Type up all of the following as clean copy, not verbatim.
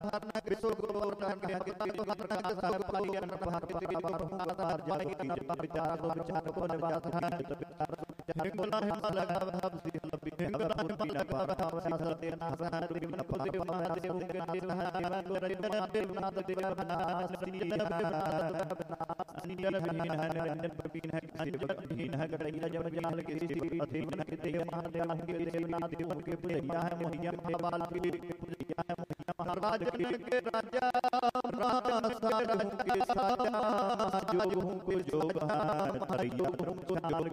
हरना कृसो गोर टांगे के तो करना के साग पाली अन भार के बार हूं कतार जाने की विचार को निवास है तो विचार हिंगला हिंगला लगा भाव सी लबी हिंगला हिंगला लगा भाव सी तेना सहन बिन पदे महादेव के देना देवन रंजन देव नाथ देव बना अनिल भीन है रंजन प्रवीण है शिव भीन है गड़ैया जब जाल के श्री अति मन के देव महादेव के देव नाथ देव के पुजैया है मोहिया बाल के पुजैया है मोहिया राजन के राजा राजा सारा के साजा जो हूं को जो बहार हरियो हूं को जोर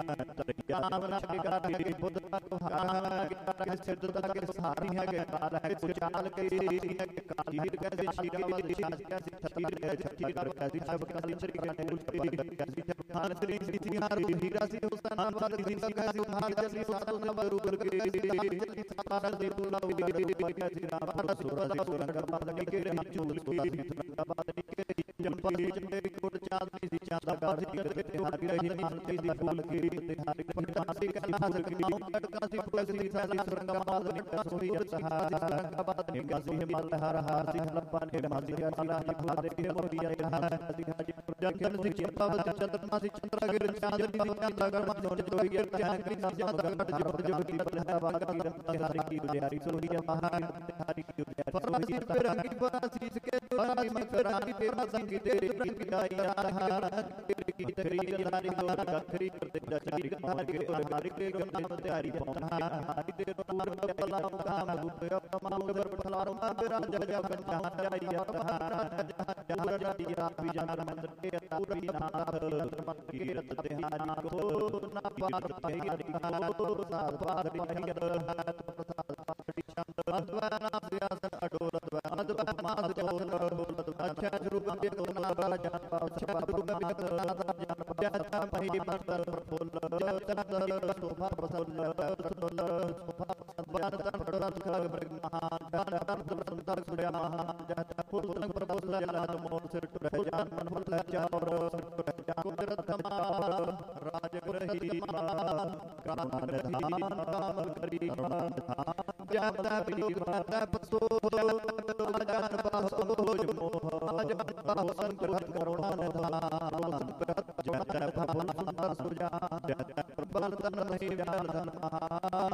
के तरिया के गाते बुद्ध को हारा के सिद्ध के सारी है के काल है कुचाल के है के कालीर के शिरावल शास के छतीर के छतीर के सब का श्री के उल्टी के खान श्री श्री हार हीरा से हुसैन वाल दिन का सुहाग जली सातो नव रूप के सारा दे तुला के श्री राम सूरज सूरज बादल के चूल के बादल के जंपल जंपे कोट चांदनी सी चांदा गाधी करते तिहारी रही मानती दी फूल की तिहारी पंडासी का लाज की कटका सी फूल सी सारी सुरंग माल निका सोई सहारा सरंगाबाद ने गाजी हिमाल हर हार सी लब्बा ने माजी अला की फूल दे मोरिया हाजी हाजी जंगल सी चिंतावत चंद्रमा सी चंद्रगिर चांदनी चांदा गढ़ जोड़ जोई त्याग की साजा गढ़ जोड़ जोड़ की बलहवा की तिहारी की उजारी सोई महान तिहारी की उजारी फरमासी पे रंगी बरासी के द्वारा मकरानी तेरा संग तेरे की गाया हार तेरे की तेरी लारी दो गखरी करते जचरी गार के और हारी के गम त्यारी पौना हारी तेरे पूर पला काम रूप अपमान कर फलारो मेरा जजा कंचा जाइया हारा जहां जाइया विजन मंत्र के पूरी नाथ मत की रत तिहारी को ना पार तिहारी को साथ पार तिहारी हाथ प्रसाद पाटी चंद अद्वैना सियासन अडोल अद्वैना मास अच्छा रूप के तो ना राजा अच्छा रूप के तो राजा जन प्यासा मही मंत्र फूल चंद्र शोभा प्रसन्न प्रसन्न शोभा बयान तन खग ब्रह्मा जान तन सुंदर सूर्य महान जत फूल तन प्रभु जलात मोर सिर टुर जान मन फल चावर कुदरत कमाल राजगृही कामन धाम काम करी जाता पी माता पसो जान बाहो मोह जन बाहो संकट करुणा निधान संकट जन भवन सुंदर सुजा प्रबल तन मही व्याल धन